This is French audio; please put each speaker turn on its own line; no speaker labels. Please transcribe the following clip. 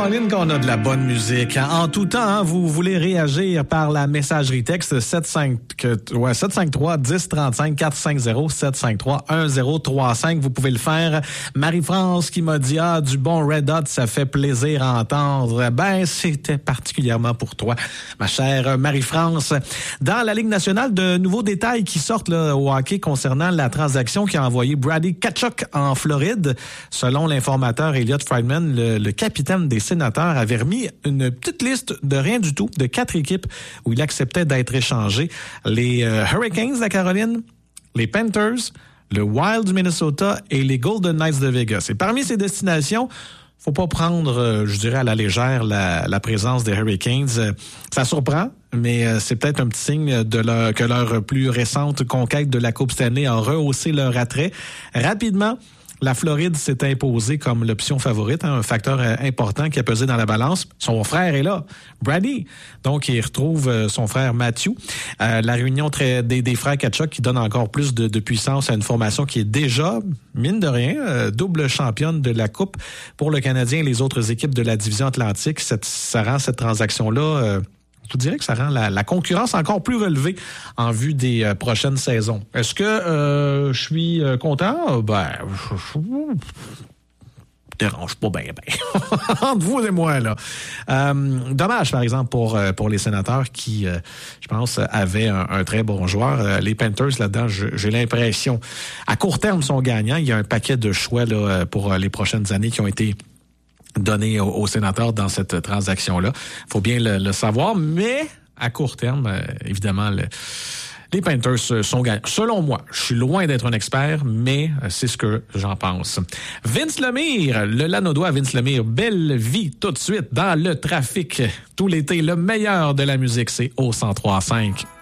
Caroline, qu'on a de la bonne musique. En tout temps, vous voulez réagir par la messagerie texte 753-1035-450-753-1035. Vous pouvez le faire. Marie-France qui m'a dit, du bon Red Hot, ça fait plaisir à entendre. Ben, c'était particulièrement pour toi, ma chère Marie-France. Dans la Ligue nationale, de nouveaux détails qui sortent là, au hockey concernant la transaction qui a envoyé Brady Tkachuk en Floride. Selon l'informateur Elliot Friedman, le capitaine des Sénateurs avait remis une petite liste de rien du tout, de 4 équipes où il acceptait d'être échangé. Les Hurricanes de la Caroline, les Panthers, le Wild du Minnesota et les Golden Knights de Vegas. Et parmi ces destinations, faut pas prendre, je dirais, à la légère la présence des Hurricanes. Ça surprend, mais c'est peut-être un petit signe que leur plus récente conquête de la Coupe Stanley a rehaussé leur attrait. Rapidement, la Floride s'est imposée comme l'option favorite, un facteur important qui a pesé dans la balance. Son frère est là, Brady. Donc, il retrouve son frère Matthew. La réunion des frères Tkachuk qui donne encore plus de puissance à une formation qui est déjà, mine de rien, double championne de la Coupe pour le Canadien et les autres équipes de la division Atlantique. Ça rend cette transaction-là... je vous dirais que ça rend la concurrence encore plus relevée en vue des prochaines saisons. Est-ce que je suis content? Ben, dérange pas bien. Entre vous et moi, là. Dommage, par exemple, pour les Sénateurs qui, je pense, avaient un très bon joueur. Les Panthers, là-dedans, j'ai l'impression, à court terme, sont gagnants. Il y a un paquet de choix là, pour les prochaines années qui ont été donné aux sénateurs dans cette transaction-là. Faut bien le savoir, mais à court terme, évidemment, les Panthers sont gagnants. Selon moi, je suis loin d'être un expert, mais c'est ce que j'en pense. Vince Lemire, le Lanaudois Vince Lemire, belle vie tout de suite dans le trafic. Tout l'été, le meilleur de la musique, c'est au 103.5.